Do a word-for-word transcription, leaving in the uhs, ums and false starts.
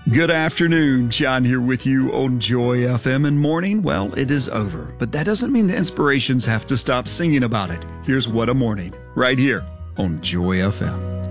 Good afternoon. John here with you on Joy F M. And morning, well, it is over. But that doesn't mean the inspirations have to stop singing about it. Here's What a Morning, right here on Joy F M.